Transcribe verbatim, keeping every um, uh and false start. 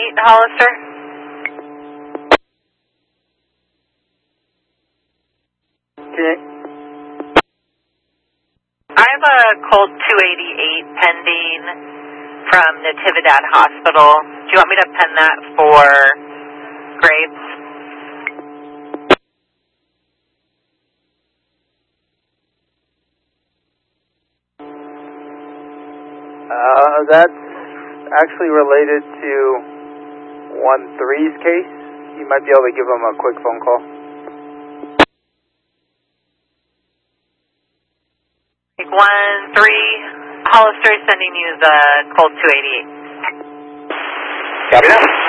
eight, Hollister. Okay. I have a Colt two eighty-eight pending from Natividad Hospital. Do you want me to pen that for Graves? Uh, that's actually related to one three's case. You might be able to give them a quick phone call. one three, Hollister sending you the Colt two eighty-eight. Copy that.